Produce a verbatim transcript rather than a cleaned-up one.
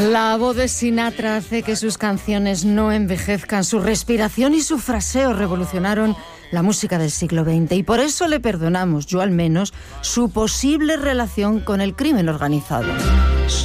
La voz de Sinatra hace que sus canciones no envejezcan. Su respiración y su fraseo revolucionaron la música del siglo veinte y por eso le perdonamos, yo al menos, su posible relación con el crimen organizado.